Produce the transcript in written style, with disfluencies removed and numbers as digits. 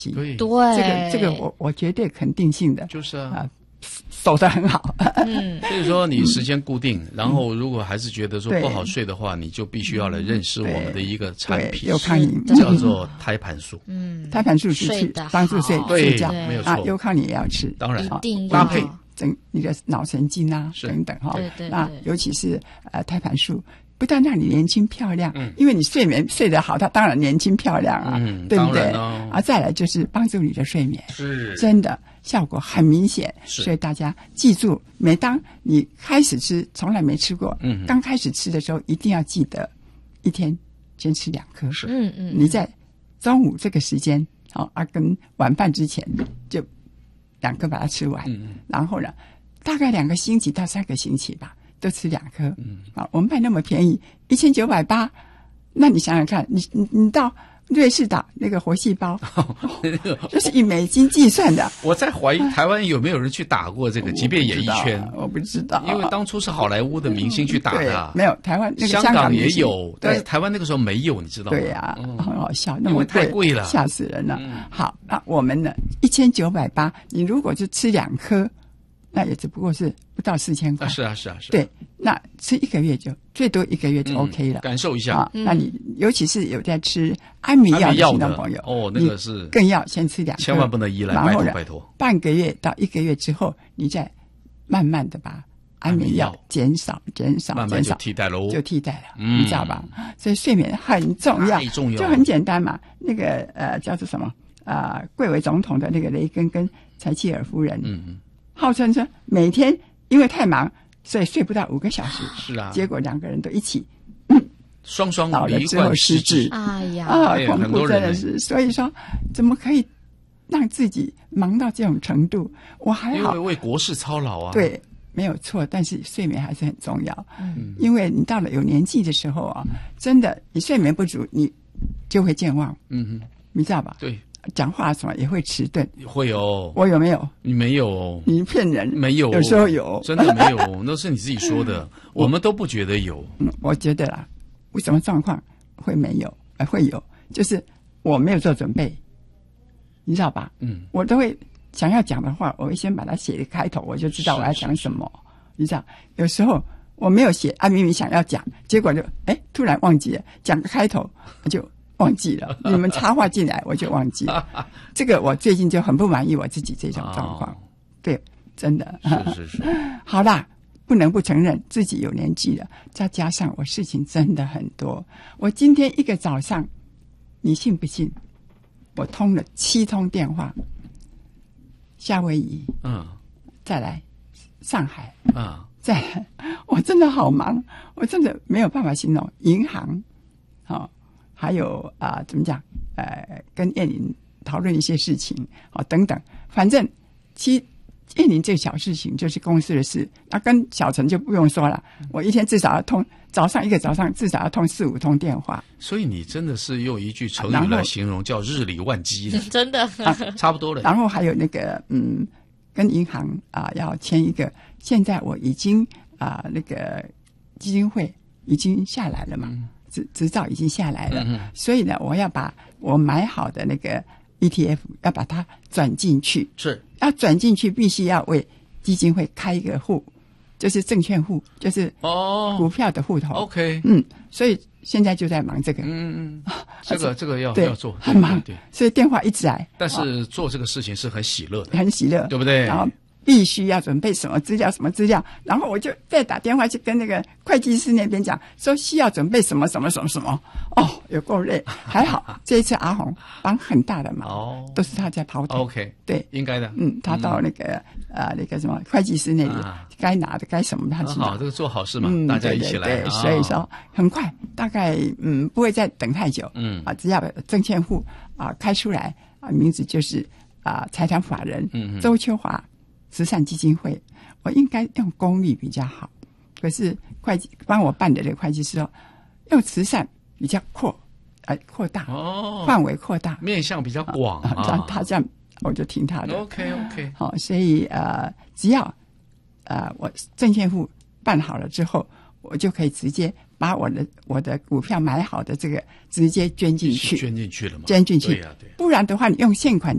对， 这个我绝对肯定性的， 就是守得很好。 所以说你时间固定，然后如果还是觉得说不好睡的话，你就必须要来认识我们的一个产品， 优康宁叫做胎盘素。 胎盘素是去帮助睡觉， 没有错。 优康宁也要吃， 当然一定搭配你的脑神经啊等等哈。那尤其是胎盘素。不但让你年轻漂亮，因为你睡眠睡得好，它当然年轻漂亮啊，对不对？再来就是帮助你的睡眠， 是真的效果很明显。所以大家记住，每当你开始吃，从来没吃过，刚开始吃的时候，一定要记得一天先吃2颗。你在中午这个时间跟晚饭之前就2颗把它吃完，然后呢，大概2个星期到3个星期吧。都吃2颗，我们卖那么便宜，1980，那你想想看，你到瑞士岛那个活细胞，就是以美金计算的。 我在怀疑台湾有没有人去打过这个，即便演艺圈， 我不知道， 因为当初是好莱坞的明星去打的， 没有台湾那个香港也有，但是台湾那个时候没有，你知道吗？ 对呀，很好笑，那么因为太贵了， 吓死人了。好，那我们呢，1980，你如果就吃2颗。那也只不过是不到4000块。 是啊。 对，那吃1个月就最多1个月就 OK 了， 感受一下。 那你尤其是有在吃安眠药的朋友， 那个是更要先吃2颗， 千万不能依赖， 然后拜托。 半个月到1个月之后，你再慢慢的把安眠药减少， 慢慢就替代了， 你知道吧？所以睡眠很重要， 太重要， 就很简单嘛。那个叫做什么贵为总统的那个雷根跟柴契尔夫人，号称说每天因为太忙，所以睡不到5个小时。 是啊， 结果2个人都一起， 双老了之后失智。 哎呀， 恐怖真的是。所以说，怎么可以让自己忙到这种程度？我还好， 因为为国事操劳啊。 对，没有错。但是睡眠还是很重要。因为你到了有年纪的时候啊，真的你睡眠不足，你就会健忘。你知道吧？ 对。 讲话什么也会迟钝， 会有。 我有没有？ 你没有， 你骗人。 没有， 有时候有， 真的没有，那是你自己说的，我们都不觉得有。 我觉得啦，为什么状况会没有？会有，就是我没有做准备，你知道吧？我都会想要讲的话，我会先把它写的开头，我就知道我要讲什么。你知道，有时候我没有写，明明想要讲，结果就突然忘记了，讲个开头就忘记了，你们插话进来我就忘记了。这个我最近就很不满意我自己这种状况。对，真的是。 好啦，不能不承认自己有年纪了，再加上我事情真的很多。我今天一个早上，你信不信？我通了7通电话，夏威夷，再来上海，再来，我真的好忙，我真的没有办法形容。银行，还有怎么讲？跟燕玲讨论一些事情等等，反正燕玲这小事情就是公司的事，那跟小陈就不用说了。我一天至少要通，一个早上至少要通4-5通电话。 所以你真的是用一句成语来形容，叫日理万机的， 真的差不多了。 然后还有那个跟银行要签一个，现在我已经那个基金会已经下来了嘛。执照已经下来了，所以呢，我要把我买好的那个 ETF 要把它转进去， 是要转进去，必须要为基金会开一个户，就是证券户，就是股票的户头。 OK， 所以现在就在忙这个， 这个要做， 很忙，对，所以电话一直来。 但是做这个事情是很喜乐的， 很喜乐， 对不对？ 然后必须要准备什么资料，然后我就再打电话去跟那个会计师那边讲，说需要准备什么。有够累，还好这一次阿红帮很大的忙，都是他在跑腿。 OK， 对， 应该的。 他到那个那个什么会计师那里，该拿的该什么他知道。 好，这个做好事嘛，大家一起来。 对，所以说很快，大概不会再等太久。只要证券户开出来名字就是财团法人周秋华慈善基金会，我应该用公立比较好。可是会计帮我办的这个会计师用慈善比较扩大，范围扩大， 面向比较广他这样我就听他的。 OK， 好，所以只要我证券户办好了之后，我就可以直接把我的股票买好的这个直接捐进去， 捐进去了嘛？ 捐进去。 对呀，对。 不然的话，你用现款